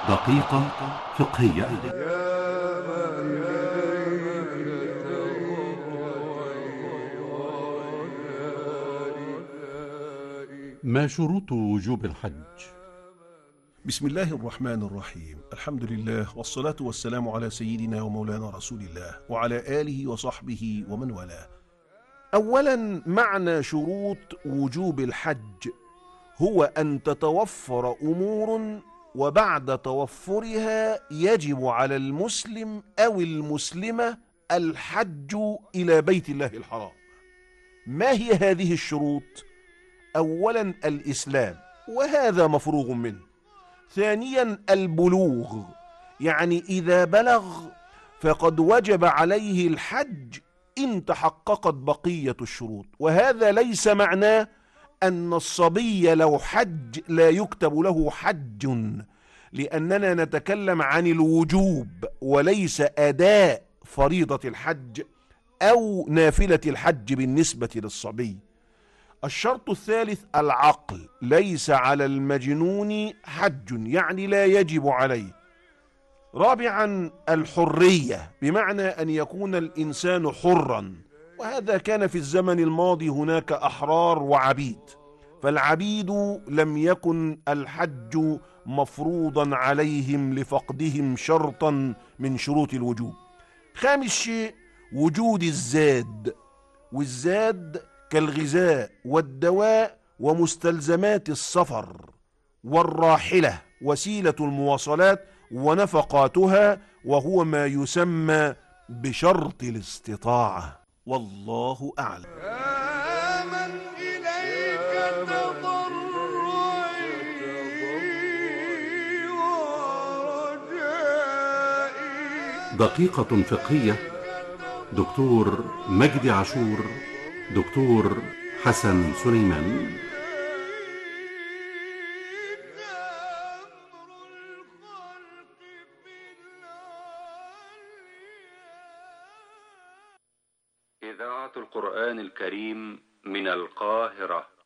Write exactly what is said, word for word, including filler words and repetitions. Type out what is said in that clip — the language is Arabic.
دقيقة فقهية. ما شروط وجوب الحج؟ بسم الله الرحمن الرحيم. الحمد لله والصلاة والسلام على سيدنا ومولانا رسول الله وعلى آله وصحبه ومن والاه. أولا، معنى شروط وجوب الحج هو أن تتوفر أمور، وبعد توفرها يجب على المسلم أو المسلمة الحج إلى بيت الله الحرام. ما هي هذه الشروط؟ أولا، الإسلام، وهذا مفروغ منه. ثانيا، البلوغ، يعني إذا بلغ فقد وجب عليه الحج إن تحققت بقية الشروط، وهذا ليس معناه أن الصبي لو حج لا يكتب له حج، لأننا نتكلم عن الوجوب وليس أداء فريضة الحج أو نافلة الحج بالنسبة للصبي. الشرط الثالث العقل، ليس على المجنون حج، يعني لا يجب عليه. رابعا الحرية، بمعنى أن يكون الإنسان حرا، وهذا كان في الزمن الماضي هناك أحرار وعبيد، فالعبيد لم يكن الحج مفروضا عليهم لفقدهم شرطا من شروط الوجوب. خامس شيء وجود الزاد، والزاد كالغذاء والدواء ومستلزمات السفر، والراحلة وسيلة المواصلات ونفقاتها، وهو ما يسمى بشرط الاستطاعة. والله أعلم. يا من إليك تضرعي ورجائي. دقيقة فقهية. دكتور مجدي عاشور، دكتور حسن سليمان. إذاعة القرآن الكريم من القاهرة.